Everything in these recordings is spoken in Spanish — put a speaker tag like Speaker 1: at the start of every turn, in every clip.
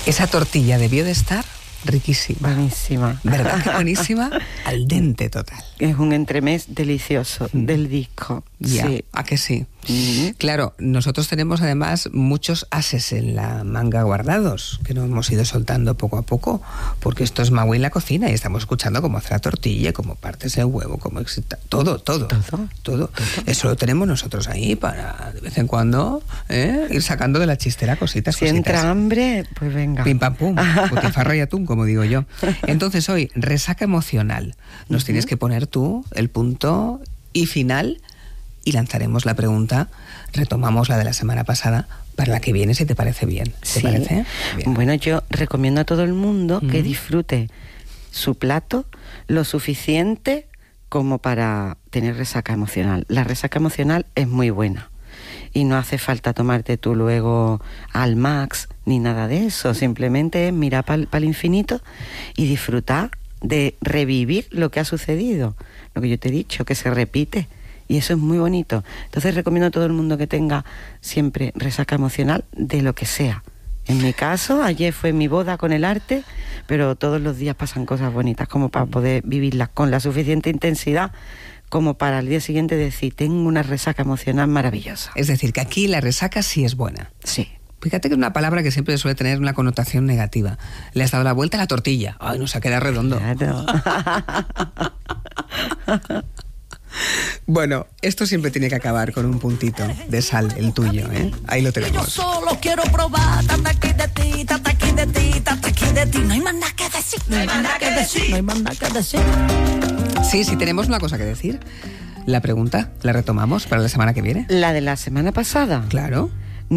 Speaker 1: Esa tortilla debió de estar riquísima.
Speaker 2: Buenísima.
Speaker 1: ¿Verdad que buenísima? Al dente total.
Speaker 2: Es un entremés delicioso del disco.
Speaker 1: Ya,
Speaker 2: Sí.
Speaker 1: ¿a que sí? Claro, nosotros tenemos además muchos ases en la manga guardados, que nos hemos ido soltando poco a poco, porque esto es Maui en la cocina y estamos escuchando cómo hacer la tortilla, cómo partes el huevo, cómo excita, todo. Eso lo tenemos nosotros ahí para de vez en cuando ir sacando de la chistera cositas.
Speaker 2: Si entra hambre, pues venga.
Speaker 1: Pim pam pum, butifarra y atún, como digo yo. Entonces hoy, resaca emocional. Nos tienes que poner tú el punto y final y lanzaremos la pregunta, retomamos la de la semana pasada, para la que viene, si te parece bien. ¿Te parece? Bien.
Speaker 2: Bueno, yo recomiendo a todo el mundo que disfrute su plato lo suficiente como para tener resaca emocional. La resaca emocional es muy buena y no hace falta tomarte tú luego al max ni nada de eso, simplemente es mirar para el infinito y disfrutar de revivir lo que ha sucedido, lo que yo te he dicho, que se repite. Y eso es muy bonito. Entonces recomiendo a todo el mundo que tenga siempre resaca emocional de lo que sea. En mi caso, ayer fue mi boda con el arte, pero todos los días pasan cosas bonitas como para poder vivirlas con la suficiente intensidad como para al día siguiente decir, tengo una resaca emocional maravillosa.
Speaker 1: Es decir, que aquí la resaca sí es buena.
Speaker 2: Sí.
Speaker 1: Fíjate que es una palabra que siempre suele tener una connotación negativa. Le has dado la vuelta a la tortilla. Ay, nos ha quedado redondo.
Speaker 2: Claro.
Speaker 1: Bueno, esto siempre tiene que acabar con un puntito de sal, el tuyo, ¿eh? Ahí lo tenemos.
Speaker 3: Yo solo quiero probar, tata aquí de ti, tata aquí de ti, tata aquí de ti. No hay más nada que decir, no hay más nada que decir, no hay más nada que decir.
Speaker 1: Sí, tenemos una cosa que decir. La pregunta, ¿la retomamos para la semana que viene?
Speaker 2: La de la semana pasada.
Speaker 1: Claro.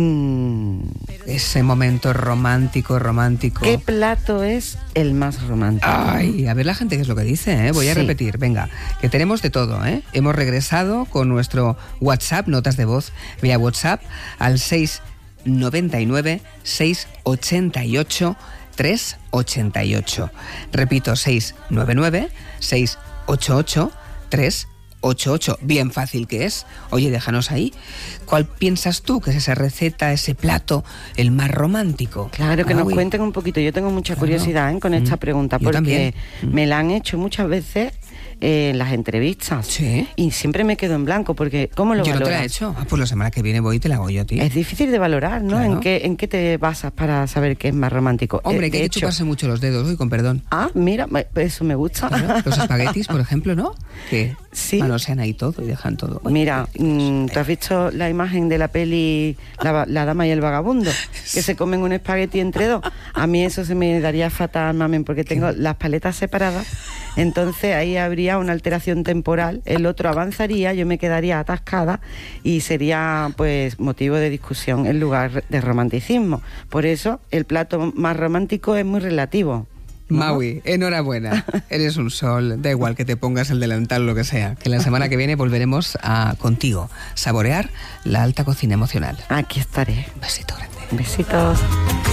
Speaker 1: Ese momento romántico.
Speaker 2: ¿Qué plato es el más romántico?
Speaker 1: Ay, a ver la gente qué es lo que dice, ¿eh? Voy a repetir, venga, que tenemos de todo, ¿eh? Hemos regresado con nuestro WhatsApp, notas de voz vía WhatsApp, al 699 688 388. Repito, 699 688 388. Bien fácil que es. Oye, déjanos ahí. ¿Cuál piensas tú que es esa receta, ese plato, el más romántico?
Speaker 2: Claro, que nos cuenten un poquito. Yo tengo mucha curiosidad con esta pregunta,
Speaker 1: yo
Speaker 2: porque
Speaker 1: también.
Speaker 2: Me la han hecho muchas veces en las entrevistas.
Speaker 1: Sí.
Speaker 2: Y siempre me quedo en blanco, porque ¿cómo lo
Speaker 1: yo
Speaker 2: valoras?
Speaker 1: no te la he hecho. Pues la semana que viene voy y te la hago yo, tío.
Speaker 2: Es difícil de valorar, ¿no?
Speaker 1: Claro.
Speaker 2: ¿En qué te basas para saber qué es más romántico?
Speaker 1: Hombre, que hay
Speaker 2: De
Speaker 1: que
Speaker 2: hecho,
Speaker 1: chuparse mucho los dedos, hoy con perdón.
Speaker 2: Ah, mira, eso me gusta.
Speaker 1: Claro, los espaguetis, por ejemplo, ¿no? Que
Speaker 2: Sí.
Speaker 1: manosean ahí todo y dejan todo.
Speaker 2: Mira, ¿tú has visto la imagen de la peli La dama y el vagabundo? Que se comen un espagueti entre dos. A mí eso se me daría fatal, mamen, porque tengo las paletas separadas. Entonces ahí habría una alteración temporal. El otro avanzaría, yo me quedaría atascada y sería pues motivo de discusión en lugar de romanticismo. Por eso el plato más romántico es muy relativo, ¿no?
Speaker 1: Maui, enhorabuena. Eres un sol. Da igual que te pongas el delantal o lo que sea. Que la semana que viene volveremos a contigo saborear la alta cocina emocional.
Speaker 2: Aquí estaré.
Speaker 1: Un besito grande.
Speaker 2: Besitos.